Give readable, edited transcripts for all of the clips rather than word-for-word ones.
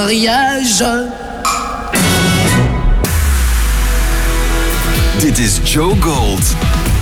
Mariage. Dit is Joe Gold.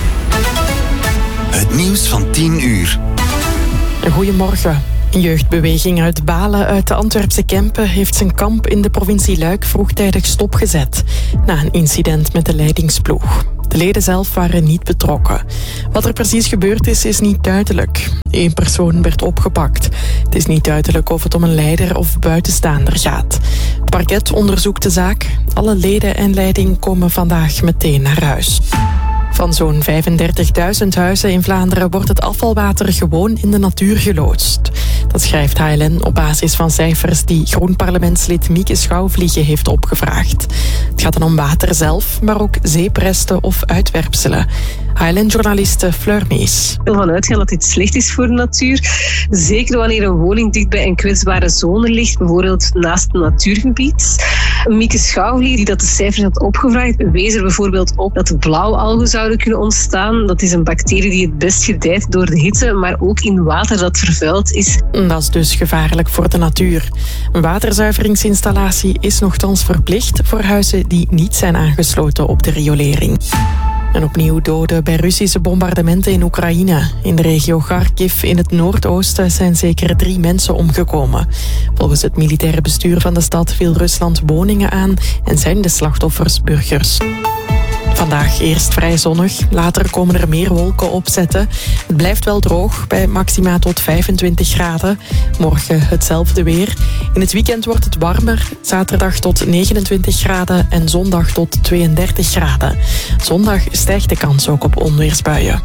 Het nieuws van 10 uur. Goedemorgen. Een jeugdbeweging uit Balen uit de Antwerpse Kempen heeft zijn kamp in de provincie Luik vroegtijdig stopgezet na een incident met de leidingsploeg. De leden zelf waren niet betrokken. Wat er precies gebeurd is niet duidelijk. 1 persoon werd opgepakt. Het is niet duidelijk of het om een leider of buitenstaander gaat. Het parket onderzoekt de zaak. Alle leden en leiding komen vandaag meteen naar huis. Van zo'n 35.000 huizen in Vlaanderen wordt het afvalwater gewoon in de natuur geloosd. Dat schrijft HLN op basis van cijfers die Groen-parlementslid Mieke Schouwvliegen heeft opgevraagd. Het gaat dan om water zelf, maar ook zeepresten of uitwerpselen. HLN-journaliste Fleur Mees. Ik wil ervan uitgaan dat dit slecht is voor de natuur. Zeker wanneer een woning dicht bij een kwetsbare zone ligt, bijvoorbeeld naast een natuurgebied. Mieke Schouwvliegen, die dat de cijfers had opgevraagd, wees er bijvoorbeeld op dat blauwalgen zouden kunnen ontstaan. Dat is een bacterie die het best gedijt door de hitte, maar ook in water dat vervuild is. Dat is dus gevaarlijk voor de natuur. Een waterzuiveringsinstallatie is nochtans verplicht voor huizen die niet zijn aangesloten op de riolering. En opnieuw doden bij Russische bombardementen in Oekraïne. In de regio Kharkiv in het noordoosten zijn zeker 3 mensen omgekomen. Volgens het militaire bestuur van de stad viel Rusland woningen aan en zijn de slachtoffers burgers. Vandaag eerst vrij zonnig, later komen er meer wolken opzetten. Het blijft wel droog, bij maxima tot 25 graden. Morgen hetzelfde weer. In het weekend wordt het warmer, zaterdag tot 29 graden en zondag tot 32 graden. Zondag stijgt de kans ook op onweersbuien.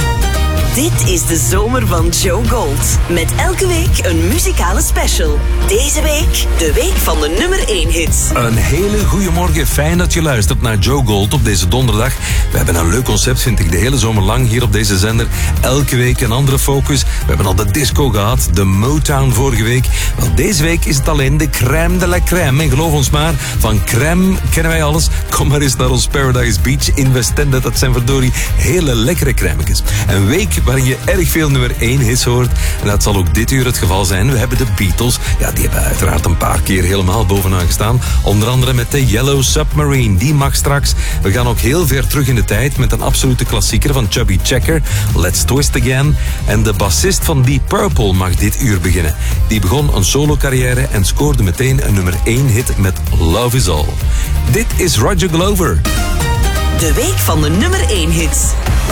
Dit is de zomer van Joe Gold. Met elke week een muzikale special. Deze week de week van de nummer 1 hits. Een hele goede morgen. Fijn dat je luistert naar Joe Gold op deze donderdag. We hebben een leuk concept, vind ik, de hele zomer lang hier op deze zender. Elke week een andere focus. We hebben al de disco gehad, de Motown vorige week. Wel, deze week is het alleen de crème de la crème. En geloof ons maar, van crème kennen wij alles. Kom maar eens naar ons Paradise Beach in Westende. Dat zijn verdorie hele lekkere crèmetjes. Een week waarin je erg veel nummer 1 hits hoort. En dat zal ook dit uur het geval zijn. We hebben de Beatles. Ja, die hebben uiteraard een paar keer helemaal bovenaan gestaan. Onder andere met de Yellow Submarine. Die mag straks. We gaan ook heel ver terug in de tijd met een absolute klassieker van Chubby Checker. Let's Twist Again. En de bassist van Deep Purple mag dit uur beginnen. Die begon een solo-carrière en scoorde meteen een nummer 1 hit met Love Is All. Dit is Roger Glover. De week van de nummer 1 hits.